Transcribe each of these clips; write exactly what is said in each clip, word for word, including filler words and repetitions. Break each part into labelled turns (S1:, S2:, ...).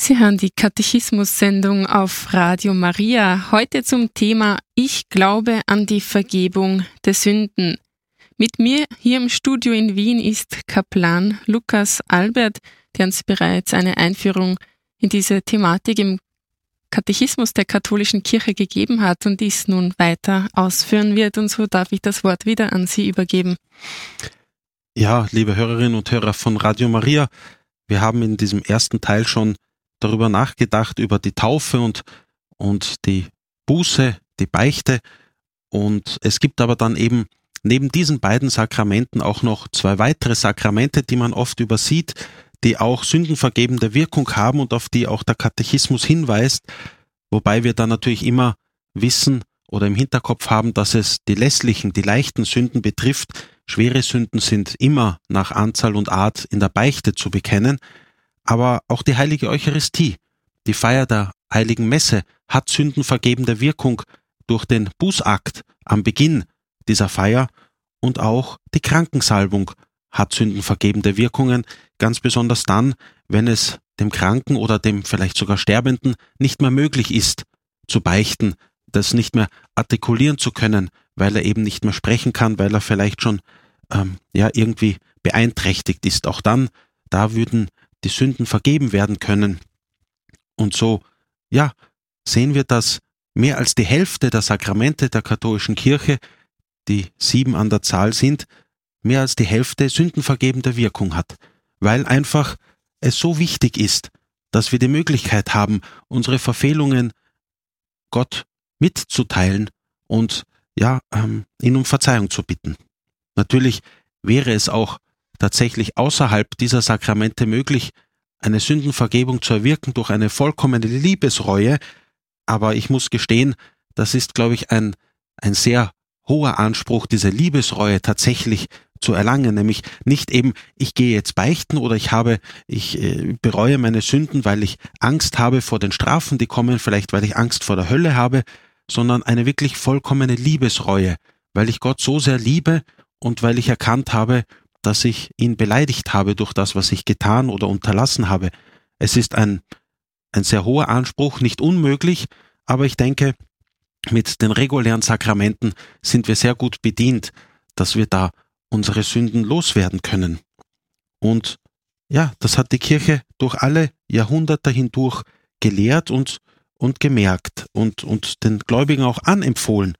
S1: Sie hören die Katechismus-Sendung auf Radio Maria. Heute zum Thema Ich glaube an die Vergebung der Sünden. Mit mir hier im Studio in Wien ist Kaplan Lukas Albert, der uns bereits eine Einführung in diese Thematik im Katechismus der katholischen Kirche gegeben hat und dies nun weiter ausführen wird. Und so darf ich das Wort wieder an Sie übergeben.
S2: Ja, liebe Hörerinnen und Hörer von Radio Maria, wir haben in diesem ersten Teil schon darüber nachgedacht, über die Taufe und, und die Buße, die Beichte. Und es gibt aber dann eben neben diesen beiden Sakramenten auch noch zwei weitere Sakramente, die man oft übersieht, die auch sündenvergebende Wirkung haben und auf die auch der Katechismus hinweist, wobei wir dann natürlich immer wissen oder im Hinterkopf haben, dass es die lässlichen, die leichten Sünden betrifft. Schwere Sünden sind immer nach Anzahl und Art in der Beichte zu bekennen, aber auch die heilige Eucharistie, die Feier der heiligen Messe, hat sündenvergebende Wirkung durch den Bußakt am Beginn dieser Feier, und auch die Krankensalbung hat sündenvergebende Wirkungen, ganz besonders dann, wenn es dem Kranken oder dem vielleicht sogar Sterbenden nicht mehr möglich ist, zu beichten, das nicht mehr artikulieren zu können, weil er eben nicht mehr sprechen kann, weil er vielleicht schon ähm, ja irgendwie beeinträchtigt ist. Auch dann, da würden die Sünden vergeben werden können. Und so, ja, sehen wir, dass mehr als die Hälfte der Sakramente der katholischen Kirche, die sieben an der Zahl sind, mehr als die Hälfte sündenvergebende Wirkung hat, weil einfach es so wichtig ist, dass wir die Möglichkeit haben, unsere Verfehlungen Gott mitzuteilen und ja, ähm, ihn um Verzeihung zu bitten. Natürlich wäre es auch tatsächlich außerhalb dieser Sakramente möglich, eine Sündenvergebung zu erwirken durch eine vollkommene Liebesreue, aber ich muss gestehen, das ist, glaube ich, ein, ein sehr hoher Anspruch, diese Liebesreue tatsächlich zu erlangen, nämlich nicht eben, ich gehe jetzt beichten oder ich habe, ich äh, bereue meine Sünden, weil ich Angst habe vor den Strafen, die kommen, vielleicht weil ich Angst vor der Hölle habe, sondern eine wirklich vollkommene Liebesreue, weil ich Gott so sehr liebe und weil ich erkannt habe, dass ich ihn beleidigt habe durch das, was ich getan oder unterlassen habe. Es ist ein, ein sehr hoher Anspruch, nicht unmöglich, aber ich denke, mit den regulären Sakramenten sind wir sehr gut bedient, dass wir da unsere Sünden loswerden können. Und ja, das hat die Kirche durch alle Jahrhunderte hindurch gelehrt und, und gemerkt und, und den Gläubigen auch anempfohlen.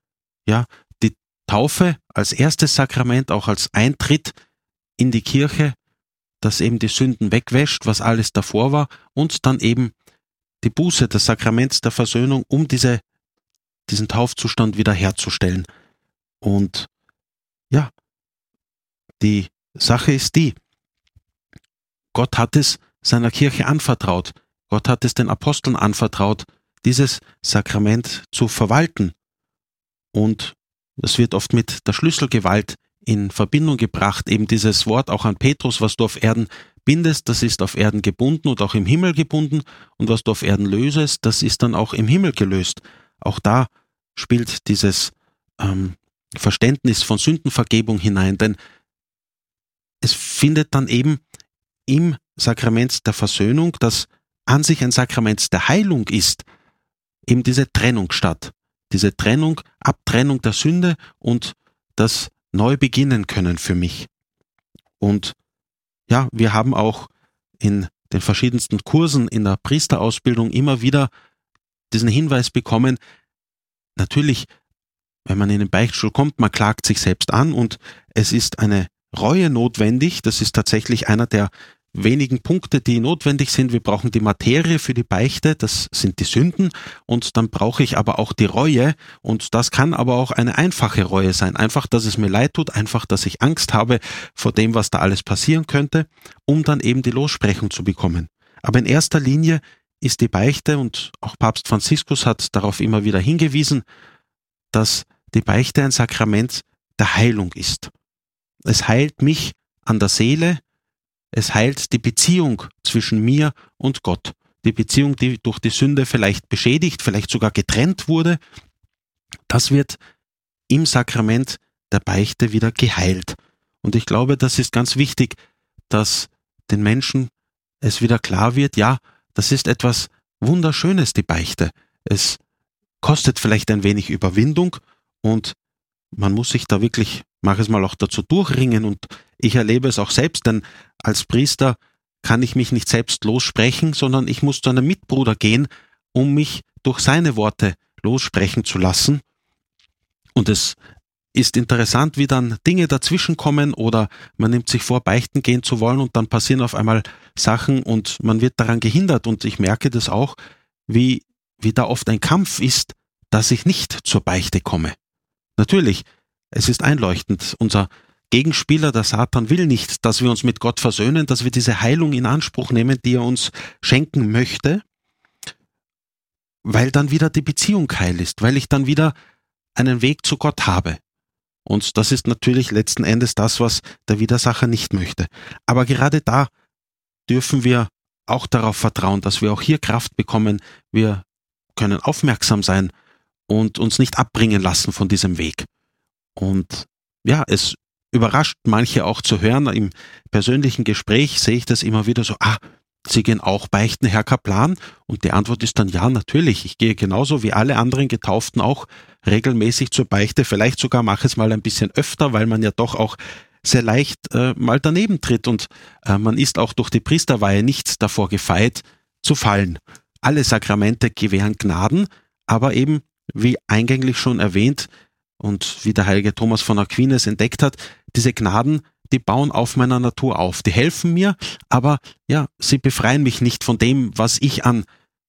S2: Ja, die Taufe als erstes Sakrament, auch als Eintritt in die Kirche, das eben die Sünden wegwäscht, was alles davor war, und dann eben die Buße, das Sakrament der Versöhnung, um diese, diesen Taufzustand wiederherzustellen. Und ja, die Sache ist die, Gott hat es seiner Kirche anvertraut, Gott hat es den Aposteln anvertraut, dieses Sakrament zu verwalten. Und das wird oft mit der Schlüsselgewalt in Verbindung gebracht, eben dieses Wort auch an Petrus, was du auf Erden bindest, das ist auf Erden gebunden und auch im Himmel gebunden, und was du auf Erden lösest, das ist dann auch im Himmel gelöst. Auch da spielt dieses ähm, Verständnis von Sündenvergebung hinein, denn es findet dann eben im Sakrament der Versöhnung, das an sich ein Sakrament der Heilung ist, eben diese Trennung statt. Diese Trennung, Abtrennung der Sünde und das neu beginnen können für mich. Und ja, wir haben auch in den verschiedensten Kursen in der Priesterausbildung immer wieder diesen Hinweis bekommen, natürlich, wenn man in den Beichtstuhl kommt, man klagt sich selbst an und es ist eine Reue notwendig. Das ist tatsächlich einer der wenigen Punkte, die notwendig sind. Wir brauchen die Materie für die Beichte, das sind die Sünden, und dann brauche ich aber auch die Reue, und das kann aber auch eine einfache Reue sein. Einfach, dass es mir leid tut, einfach, dass ich Angst habe vor dem, was da alles passieren könnte, um dann eben die Lossprechung zu bekommen. Aber in erster Linie ist die Beichte, und auch Papst Franziskus hat darauf immer wieder hingewiesen, dass die Beichte ein Sakrament der Heilung ist. Es heilt mich an der Seele, es heilt die Beziehung zwischen mir und Gott. Die Beziehung, die durch die Sünde vielleicht beschädigt, vielleicht sogar getrennt wurde, das wird im Sakrament der Beichte wieder geheilt. Und ich glaube, das ist ganz wichtig, dass den Menschen es wieder klar wird, ja, das ist etwas Wunderschönes, die Beichte. Es kostet vielleicht ein wenig Überwindung und man muss sich da wirklich manches Mal auch dazu durchringen und ich erlebe es auch selbst, denn als Priester kann ich mich nicht selbst lossprechen, sondern ich muss zu einem Mitbruder gehen, um mich durch seine Worte lossprechen zu lassen. Und es ist interessant, wie dann Dinge dazwischenkommen oder man nimmt sich vor, beichten gehen zu wollen und dann passieren auf einmal Sachen und man wird daran gehindert und ich merke das auch, wie, wie da oft ein Kampf ist, dass ich nicht zur Beichte komme. Natürlich, es ist einleuchtend, unser Gegenspieler, der Satan, will nicht, dass wir uns mit Gott versöhnen, dass wir diese Heilung in Anspruch nehmen, die er uns schenken möchte, weil dann wieder die Beziehung heil ist, weil ich dann wieder einen Weg zu Gott habe. Und das ist natürlich letzten Endes das, was der Widersacher nicht möchte. Aber gerade da dürfen wir auch darauf vertrauen, dass wir auch hier Kraft bekommen. Wir können aufmerksam sein und uns nicht abbringen lassen von diesem Weg. Und ja, es überrascht manche auch zu hören. Im persönlichen Gespräch sehe ich das immer wieder so, ah, Sie gehen auch beichten, Herr Kaplan? Und die Antwort ist dann, ja, natürlich. Ich gehe genauso wie alle anderen Getauften auch regelmäßig zur Beichte. Vielleicht sogar mache es mal ein bisschen öfter, weil man ja doch auch sehr leicht äh, mal daneben tritt. Und äh, man ist auch durch die Priesterweihe nicht davor gefeit, zu fallen. Alle Sakramente gewähren Gnaden, aber eben, wie eingänglich schon erwähnt und wie der heilige Thomas von Aquinas entdeckt hat, diese Gnaden, die bauen auf meiner Natur auf. Die helfen mir, aber ja, sie befreien mich nicht von dem, was ich an,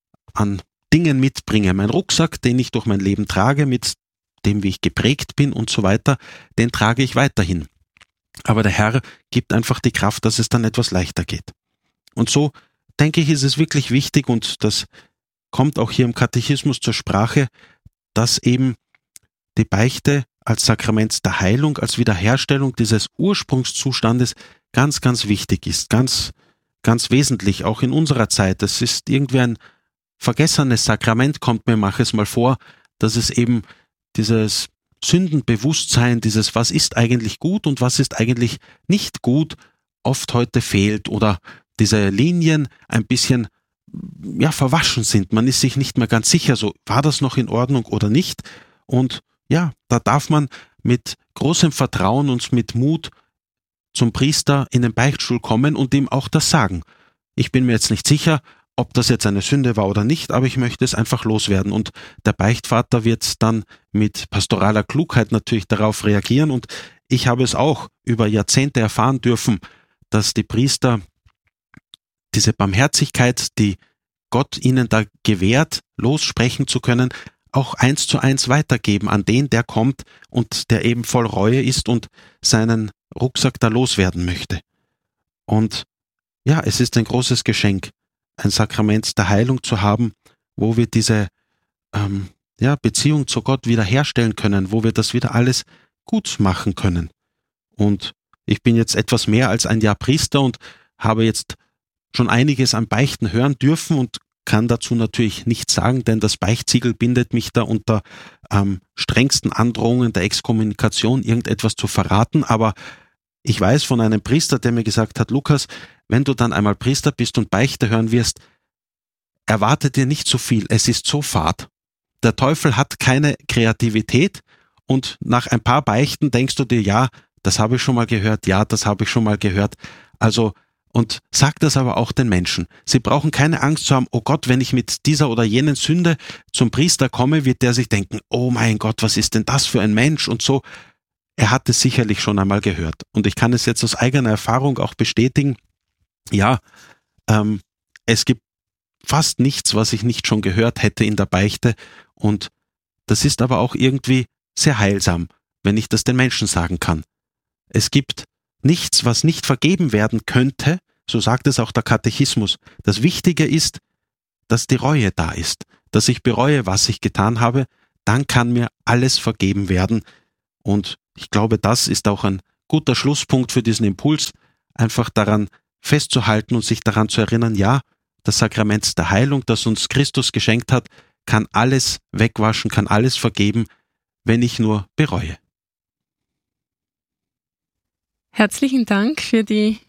S2: an Dingen mitbringe. Mein Rucksack, den ich durch mein Leben trage, mit dem, wie ich geprägt bin und so weiter, den trage ich weiterhin. Aber der Herr gibt einfach die Kraft, dass es dann etwas leichter geht. Und so, denke ich, ist es wirklich wichtig, und das kommt auch hier im Katechismus zur Sprache, dass eben die Beichte als Sakrament der Heilung, als Wiederherstellung dieses Ursprungszustandes ganz, ganz wichtig ist, ganz, ganz wesentlich, auch in unserer Zeit. Das ist irgendwie ein vergessenes Sakrament, kommt mir manches Mal vor, dass es eben dieses Sündenbewusstsein, dieses was ist eigentlich gut und was ist eigentlich nicht gut, oft heute fehlt oder diese Linien ein bisschen ja, verwaschen sind. Man ist sich nicht mehr ganz sicher, so war das noch in Ordnung oder nicht. Und ja, da darf man mit großem Vertrauen und mit Mut zum Priester in den Beichtstuhl kommen und ihm auch das sagen. Ich bin mir jetzt nicht sicher, ob das jetzt eine Sünde war oder nicht, aber ich möchte es einfach loswerden. Und der Beichtvater wird dann mit pastoraler Klugheit natürlich darauf reagieren. Und ich habe es auch über Jahrzehnte erfahren dürfen, dass die Priester diese Barmherzigkeit, die Gott ihnen da gewährt, lossprechen zu können, auch eins zu eins weitergeben an den, der kommt und der eben voll Reue ist und seinen Rucksack da loswerden möchte. Und ja, es ist ein großes Geschenk, ein Sakrament der Heilung zu haben, wo wir diese ähm, ja, Beziehung zu Gott wiederherstellen können, wo wir das wieder alles gut machen können. Und ich bin jetzt etwas mehr als ein Jahr Priester und habe jetzt schon einiges an Beichten hören dürfen und kann dazu natürlich nichts sagen, denn das Beichtsiegel bindet mich da unter ähm, strengsten Androhungen der Exkommunikation, irgendetwas zu verraten. Aber ich weiß von einem Priester, der mir gesagt hat, Lukas, wenn du dann einmal Priester bist und Beichte hören wirst, erwarte dir nicht so viel, es ist so fad. Der Teufel hat keine Kreativität und nach ein paar Beichten denkst du dir, ja, das habe ich schon mal gehört, ja, das habe ich schon mal gehört. Also Und sag das aber auch den Menschen. Sie brauchen keine Angst zu haben, oh Gott, wenn ich mit dieser oder jenen Sünde zum Priester komme, wird der sich denken, oh mein Gott, was ist denn das für ein Mensch und so. Er hat es sicherlich schon einmal gehört. Und ich kann es jetzt aus eigener Erfahrung auch bestätigen. Ja, ähm, es gibt fast nichts, was ich nicht schon gehört hätte in der Beichte. Und das ist aber auch irgendwie sehr heilsam, wenn ich das den Menschen sagen kann. Es gibt nichts, was nicht vergeben werden könnte, so sagt es auch der Katechismus. Das Wichtige ist, dass die Reue da ist, dass ich bereue, was ich getan habe, dann kann mir alles vergeben werden. Und ich glaube, das ist auch ein guter Schlusspunkt für diesen Impuls, einfach daran festzuhalten und sich daran zu erinnern, ja, das Sakrament der Heilung, das uns Christus geschenkt hat, kann alles wegwaschen, kann alles vergeben, wenn ich nur bereue.
S1: Herzlichen Dank für die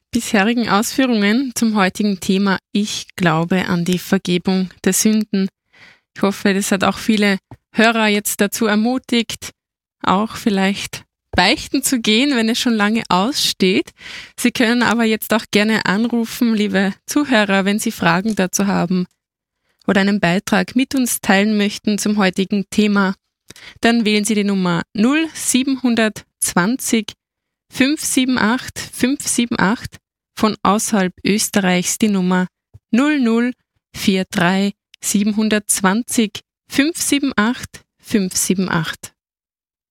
S1: bisherigen Ausführungen zum heutigen Thema Ich glaube an die Vergebung der Sünden. Ich hoffe, das hat auch viele Hörer jetzt dazu ermutigt, auch vielleicht beichten zu gehen, wenn es schon lange aussteht. Sie können aber jetzt auch gerne anrufen, liebe Zuhörer, wenn Sie Fragen dazu haben oder einen Beitrag mit uns teilen möchten zum heutigen Thema. Dann wählen Sie die Nummer null sieben zwanzig fünf sieben acht fünf sieben acht, von außerhalb Österreichs die Nummer null null vier drei sieben zwei null fünf sieben acht fünf sieben acht.